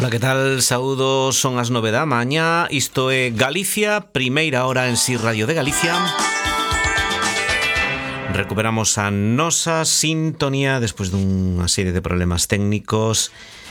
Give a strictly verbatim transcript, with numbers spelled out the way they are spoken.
Ola, que tal? Saúdos, son as nove da mañá. Isto é Galicia, primeira hora en Si Radio de Galicia. Recuperamos a nosa sintonía despois dunha serie de problemas técnicos